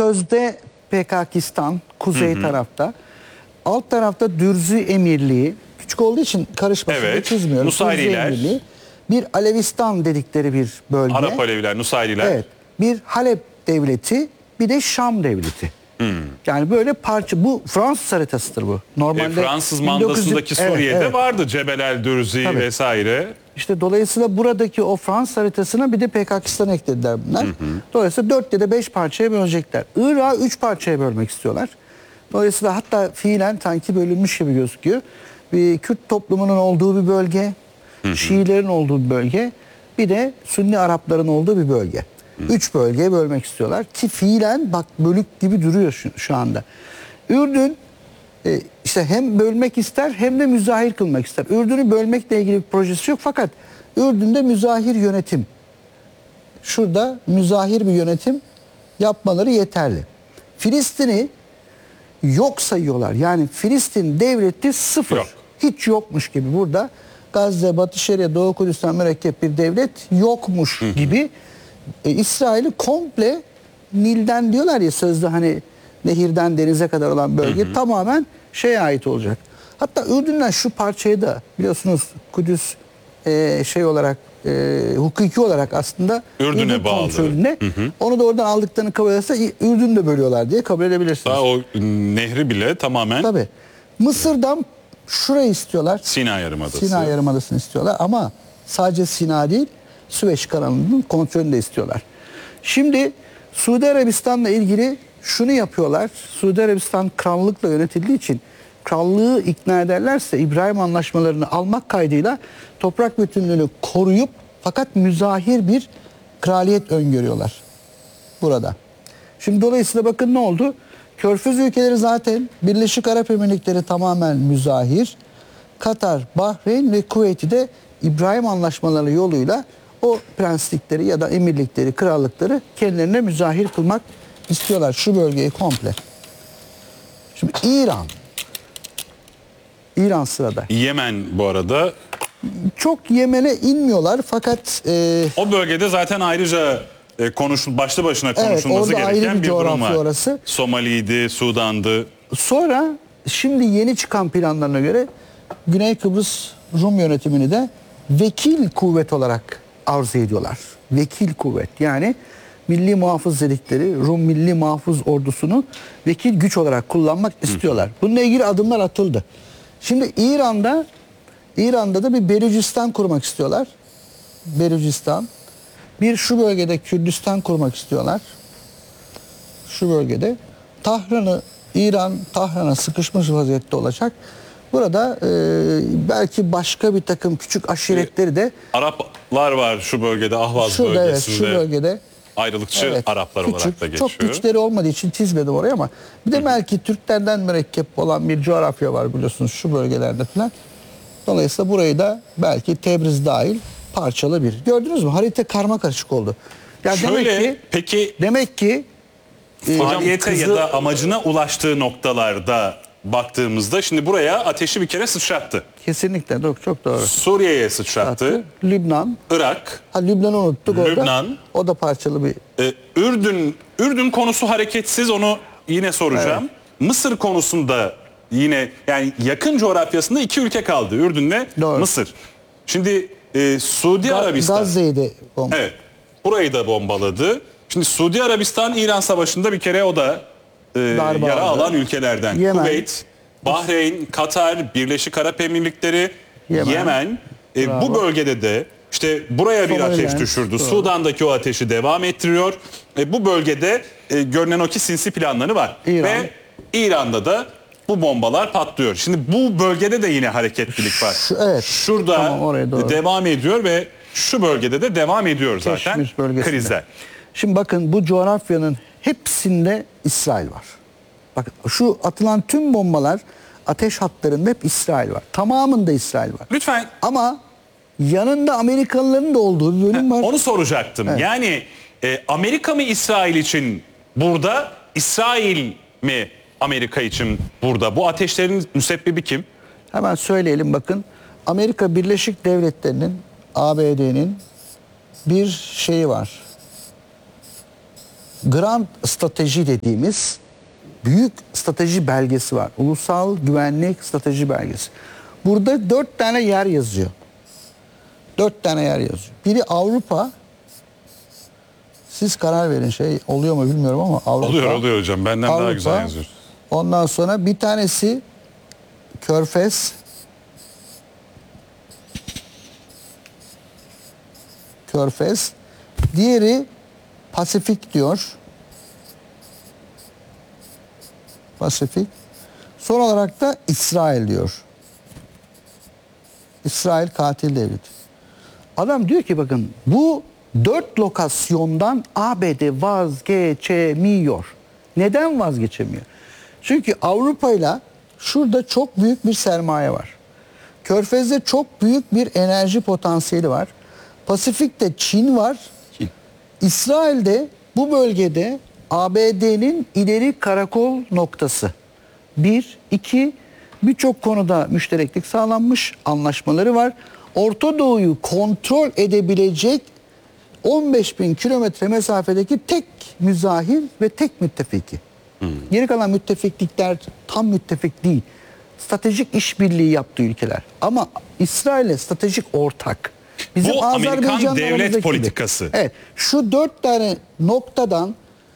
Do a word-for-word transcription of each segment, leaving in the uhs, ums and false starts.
sözde Pekakistan, kuzey Hı hı. tarafta. Alt tarafta Dürzü Emirliği. Küçük olduğu için karışmasını Evet, çizmiyoruz. Nusayriler. Dürzü Emirliği. Bir Alevistan dedikleri bir bölge. Arap Aleviler, Nusayriler. Evet. Bir Halep devleti, bir de Şam devleti. Hmm. Yani böyle parça, bu Fransız haritasıdır bu. Normalde E, Fransız bin dokuz yüz mandasındaki Suriye'de evet, evet. vardı Cebel el Dürzi Tabii. vesaire. İşte dolayısıyla buradaki o Fransız haritasına bir de Pekakistan eklediler bunlar. Hı hı. Dolayısıyla dört ya da beş parçaya bölecekler. Irak'ı üç parçaya bölmek istiyorlar. Dolayısıyla hatta fiilen sanki bölünmüş gibi gözüküyor. Bir Kürt toplumunun olduğu bir bölge, hı hı. Şiilerin olduğu bir bölge, bir de Sünni Arapların olduğu bir bölge. Hı. Üç bölgeye bölmek istiyorlar ki fiilen bak bölük gibi duruyor şu, şu anda. Ürdün e, işte hem bölmek ister hem de müzahir kılmak ister. Ürdün'ü bölmekle ilgili bir projesi yok fakat Ürdün'de müzahir yönetim. Şurada müzahir bir yönetim yapmaları yeterli. Filistin'i yok sayıyorlar. Yani Filistin devleti sıfır. Yok. Hiç yokmuş gibi burada. Gazze, Batı Şeria, Doğu Kudüs'ten mürekkep bir devlet yokmuş gibi. E, İsrail'i komple Nil'den diyorlar ya sözde hani nehirden denize kadar olan bölge hı hı. tamamen şeye ait olacak. Hatta Ürdün'den şu parçayı da biliyorsunuz Kudüs e, şey olarak e, hukuki olarak aslında Ürdün'e bağlı. Kontrolüne. Hı hı. Onu da oradan aldıklarını kabul ederse Ürdün'ü de bölüyorlar diye kabul edebilirsiniz. Daha o nehri bile tamamen. Tabii. Mısır'dan şurayı istiyorlar. Sina Yarımadası. Sina Yarımadası'nı istiyorlar ama sadece Sina değil Süveyş kanalının kontrolünü de istiyorlar. Şimdi Suudi Arabistan'la ilgili şunu yapıyorlar. Suudi Arabistan krallıkla yönetildiği için krallığı ikna ederlerse İbrahim anlaşmalarını almak kaydıyla toprak bütünlüğünü koruyup fakat müzahir bir kraliyet öngörüyorlar burada. Şimdi dolayısıyla bakın ne oldu? Körfez ülkeleri zaten Birleşik Arap Emirlikleri tamamen müzahir. Katar, Bahreyn ve Kuveyt'i de İbrahim anlaşmaları yoluyla o prenslikleri ya da emirlikleri, krallıkları kendilerine müzahir kılmak istiyorlar. Şu bölgeyi komple. Şimdi İran. İran sırada. Yemen bu arada. Çok Yemen'e inmiyorlar fakat... E, o bölgede zaten ayrıca e, konuşul, başlı başına konuşulması evet, gereken bir, bir durum var. Orası. Somali'ydi, Sudan'dı. Sonra şimdi yeni çıkan planlarına göre Güney Kıbrıs Rum yönetimini de vekil kuvvet olarak arzu ediyorlar. Vekil kuvvet yani milli muhafız dedikleri Rum milli muhafız ordusunu vekil güç olarak kullanmak istiyorlar. Bununla ilgili adımlar atıldı. Şimdi İran'da İran'da da bir Belucistan kurmak istiyorlar. Belucistan. Bir şu bölgede Kürdistan kurmak istiyorlar. Şu bölgede. Tahran'ı İran Tahran'a sıkışmış vaziyette olacak. Burada e, belki başka bir takım küçük aşiretleri de Araplar var şu bölgede, Ahvaz şurada, bölgesinde. Evet, şu bölgede. Ayrılıkçı Evet, Araplar küçük, olarak da geçiyor. Çok güçleri olmadığı için çizmedim oraya ama bir de Hı. belki Türklerden mürekkep olan bir coğrafya var biliyorsunuz şu bölgelerde falan. Dolayısıyla burayı da belki Tebriz dahil parçalı bir. Gördünüz mü? Harita karma karışık oldu. Yani Şöyle, demek ki peki demek ki faaliyete ya da amacına ulaştığı noktalarda baktığımızda şimdi buraya ateşi bir kere sıçrattı. Kesinlikle çok doğru. Suriye'ye sıçrattı. Attı. Lübnan. Irak. Ha Lübnan'ı unuttuk orada. Lübnan. O da parçalı bir. Ee, Ürdün Ürdün konusu hareketsiz, onu yine soracağım. Evet. Mısır konusunda yine yani yakın coğrafyasında iki ülke kaldı. Ürdün'le Doğru. Mısır. Şimdi e, Suudi Ga Arabistan. Gazze'yi de bomba. Evet. Burayı da bombaladı. Şimdi Suudi Arabistan İran Savaşı'nda bir kere o da e, yara alan ülkelerden. Yemen. Kuveyt, Bahreyn, Katar, Birleşik Arap Emirlikleri, Yemen. Yemen. E, bu bölgede de işte buraya bir Somaliland. ateş düşürdü. Doğru. Sudan'daki o ateşi devam ettiriyor. E, bu bölgede e, görünen o ki sinsi planları var. İran. Ve İran'da da bu bombalar patlıyor. Şimdi bu bölgede de yine hareketlilik var. Şu, evet. Şurada Tamam, devam ediyor ve şu bölgede de devam ediyor zaten krizler. Şimdi bakın bu coğrafyanın hepsinde İsrail var. Bakın şu atılan tüm bombalar ateş hatlarında hep İsrail var. Tamamında İsrail var. Lütfen. Ama yanında Amerikalıların da olduğu bir bölüm var. Onu soracaktım. Evet. Yani e, Amerika mı İsrail için burada, İsrail mi Amerika için burada? Bu ateşlerin müsebbibi kim? Hemen söyleyelim bakın. Amerika Birleşik Devletleri'nin, A B D'nin bir şeyi var. Grand Strateji dediğimiz büyük strateji belgesi var. Ulusal Güvenlik Strateji Belgesi. Burada dört tane yer yazıyor. Dört tane yer yazıyor. Biri Avrupa. Siz karar verin, şey oluyor mu bilmiyorum ama Avrupa. Oluyor oluyor hocam, benden Avrupa, daha güzel yazıyor. Ondan sonra bir tanesi Körfez. Körfez. Diğeri Pasifik diyor. Pasifik. Son olarak da İsrail diyor. İsrail katil devleti. Adam diyor ki bakın bu dört lokasyondan A B D vazgeçemiyor. Neden vazgeçemiyor? Çünkü Avrupa ile şurada çok büyük bir sermaye var. Körfez'de çok büyük bir enerji potansiyeli var. Pasifik'te Çin var. Çin. İsrail'de bu bölgede A B D'nin ileri karakol noktası. Bir, iki, birçok konuda müştereklik sağlanmış, anlaşmaları var. Orta Doğu'yu kontrol edebilecek on beş bin kilometre mesafedeki tek müzahir ve tek müttefiki. Hmm. Geri kalan müttefiklikler tam müttefik değil. Stratejik işbirliği yaptığı ülkeler. Ama İsrail'e stratejik ortak. Bizim Bu Amerikan Azerbaycan'la devlet aramızdaki politikası. gibi. Evet. Şu dört tane noktadan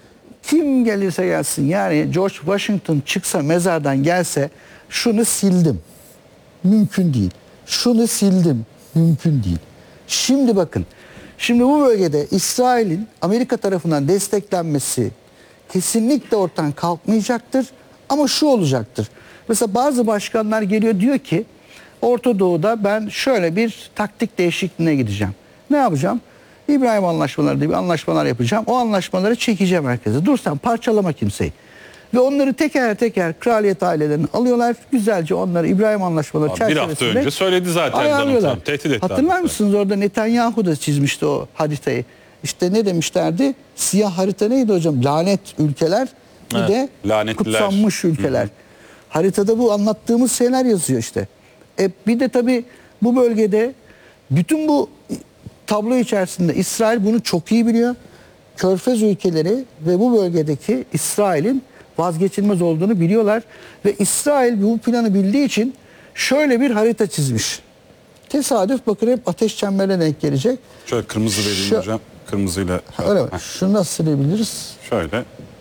kim gelirse gelsin, yani George Washington çıksa mezardan gelse şunu sildim. Mümkün değil. Şunu sildim. Mümkün değil. Şimdi bakın. Şimdi bu bölgede İsrail'in Amerika tarafından desteklenmesi kesinlikle ortadan kalkmayacaktır. Ama şu olacaktır. Mesela bazı başkanlar geliyor diyor ki Orta Doğu'da ben şöyle bir taktik değişikliğine gideceğim. Ne yapacağım? İbrahim anlaşmaları diye bir anlaşmalar yapacağım. O anlaşmaları çekeceğim herkese. Dur sen parçalama kimseyi. Ve onları teker teker kraliyet ailelerini alıyorlar. Güzelce onları İbrahim anlaşmaları Abi, çerçevesinde bir hafta önce söyledi zaten Donald Trump. Tehdit etti. Hatırlar hatta. mısınız orada Netanyahu da çizmişti o haritayı. İşte ne demişlerdi? Siyah harita neydi hocam? Lanet ülkeler, bir Evet, de lanetliler. kutsanmış ülkeler. Hı hı. Haritada bu anlattığımız şeyler yazıyor işte. E, bir de tabii bu bölgede bütün bu tablo içerisinde İsrail bunu çok iyi biliyor. Körfez ülkeleri ve bu bölgedeki İsrail'in vazgeçilmez olduğunu biliyorlar. Ve İsrail bu planı bildiği için şöyle bir harita çizmiş. Tesadüf bakın hep ateş çemberine denk gelecek. Şöyle kırmızı vereyim Şu, hocam. Kırmızıyla. öyle mi? Şunu nasıl silebiliriz? Şöyle.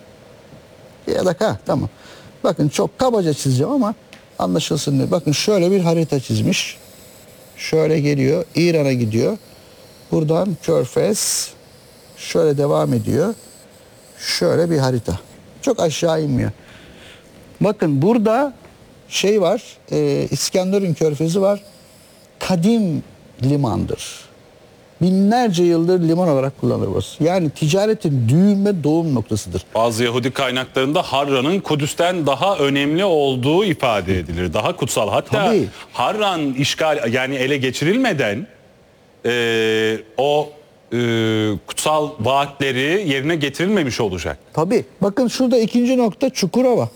Ya da ha tamam. Bakın çok kabaca çizeceğim ama anlaşılsın diye. Bakın şöyle bir harita çizmiş. Şöyle geliyor. İran'a gidiyor. Buradan Körfez şöyle devam ediyor. Şöyle bir harita. Çok aşağı inmiyor. Bakın burada şey var. E, İskenderun Körfezi var. Kadim limandır. Binlerce yıldır liman olarak kullanılır burası. Yani ticaretin düğüm ve doğum noktasıdır. Bazı Yahudi kaynaklarında Harran'ın Kudüs'ten daha önemli olduğu ifade edilir. Daha kutsal. Hatta Tabii. Harran işgal yani ele geçirilmeden e, o e, kutsal vaatleri yerine getirilmemiş olacak. Tabii. Bakın şurada ikinci nokta Çukurova.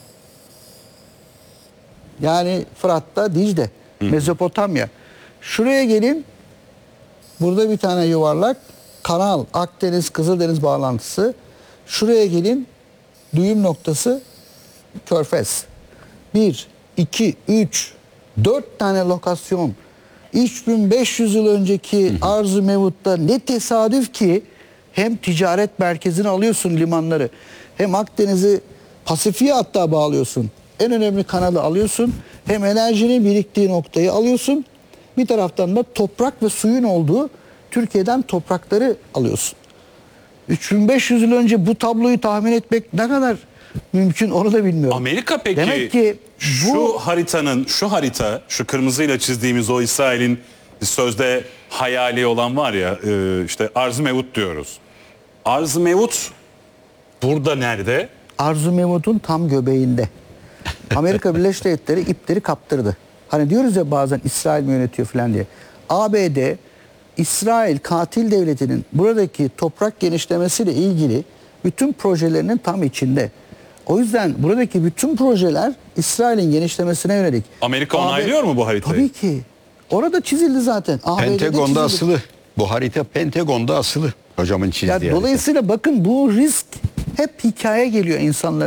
Yani Fırat'ta Dicle. Hı. Mezopotamya. Şuraya gelin. Burada bir tane yuvarlak. Kanal, Akdeniz, Kızıldeniz bağlantısı. Şuraya gelin. Düğüm noktası Körfez. Bir, iki, üç, dört tane lokasyon. üç bin beş yüz yıl önceki Arz-ı Mevut'ta ne tesadüf ki hem ticaret merkezini alıyorsun, limanları, hem Akdeniz'i Pasifik'e hatta bağlıyorsun. En önemli kanalı alıyorsun. Hem enerjinin biriktiği noktayı alıyorsun. Bir taraftan da toprak ve suyun olduğu Türkiye'den toprakları alıyorsun. üç bin beş yüz yıl önce bu tabloyu tahmin etmek ne kadar mümkün onu da bilmiyorum. Amerika peki Demek ki bu şu haritanın şu harita şu kırmızıyla çizdiğimiz o İsrail'in sözde hayali olan var ya e, işte Arz-ı Mevut diyoruz. Arz-ı Mevut burada nerede? Arz-ı Mevut'un tam göbeğinde. Amerika Birleşik Devletleri ipleri kaptırdı. Hani diyoruz ya bazen İsrail mi yönetiyor falan diye. A B D, İsrail katil devletinin buradaki toprak genişlemesiyle ilgili bütün projelerinin tam içinde. O yüzden buradaki bütün projeler İsrail'in genişlemesine yönelik. Amerika A B D onaylıyor mu bu haritayı? Tabii ki. Orada çizildi zaten. A B D'de Pentagon'da çizildi. asılı. Bu harita Pentagon'da asılı. Hocamın çizdiği Ya harita. dolayısıyla bakın bu risk hep hikaye geliyor insanların